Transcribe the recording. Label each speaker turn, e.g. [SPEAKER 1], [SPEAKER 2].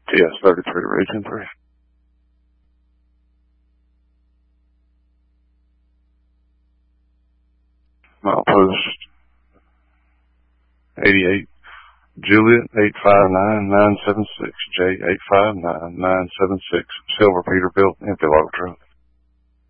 [SPEAKER 1] TS-33 Region 3. Milepost 88, Juliet 859976, J 859976, Silver Peterbilt, empty log truck.